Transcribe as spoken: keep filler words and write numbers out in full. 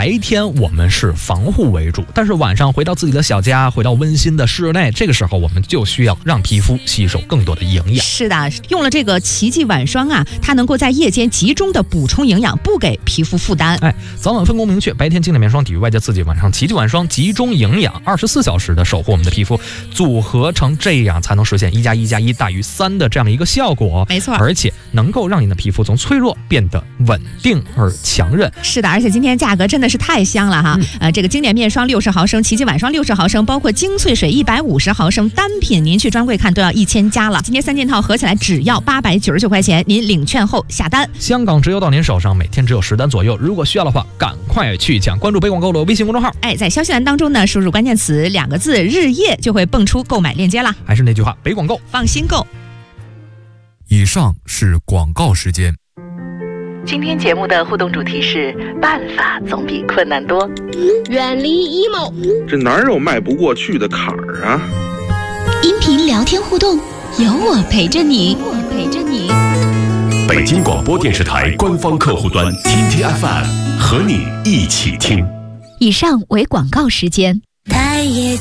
白天我们是防护为主，但是晚上回到自己的小家，回到温馨的室内，这个时候我们就需要让皮肤吸收更多的营养。 是的，用了这个奇迹晚霜啊，它能够在夜间集中的补充营养，不给皮肤负担。 哎，早晚分工明确，白天经典面霜抵御外界刺激，晚上奇迹晚霜集中营养，二十四小时的守护我们的皮肤，组合成这样才能实现一加一加一大于三的这样的一个效果。 没错， 而且能够让你的皮肤从脆弱变得稳定而强韧。 是的，而且今天价格真的是太香了哈！嗯、呃，这个经典面霜六十毫升，奇迹晚霜六十毫升，包括精粹水一百五十毫升，单品您去专柜看都要一千加了。今天三件套合起来只要八百九十九块钱，您领券后下单， 香港直邮到您手上，每天只有十单左右。如果需要的话，赶快去抢！关注北广购的微信公众号。 哎，在消息栏当中呢，输入关键词两个字“日夜”，就会蹦出购买链接啦。 还是那句话，北广购， 放心购。 以上是广告时间。 今天节目的互动主题是办法总比困难多， 远离 emo， 这哪有迈不过去的坎儿啊？ 音频聊天互动，有我陪着你，我陪着你。 北京广播电视台官方客户端 T T F M 和你一起听。 以上为广告时间。